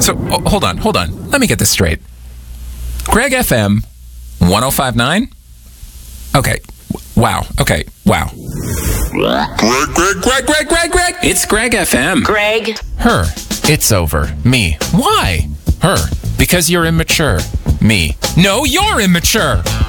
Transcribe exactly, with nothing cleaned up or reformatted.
So, oh, hold on, hold on. Let me get this straight. Greg F M one oh five point nine? Okay. Wow. Okay. Wow. Greg, Greg, Greg, Greg, Greg, Greg. It's Greg F M. Greg. Her. It's over. Me. Why? Her. Because you're immature. Me. No, you're immature.